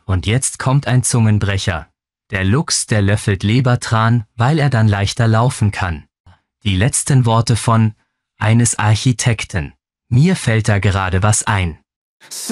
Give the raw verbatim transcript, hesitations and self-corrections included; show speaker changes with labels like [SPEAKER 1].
[SPEAKER 1] Und jetzt kommt ein Zungenbrecher. Der Luchs, der löffelt Lebertran, weil er dann leichter laufen kann. Die letzten Worte von eines Architekten. Mir fällt da gerade was ein.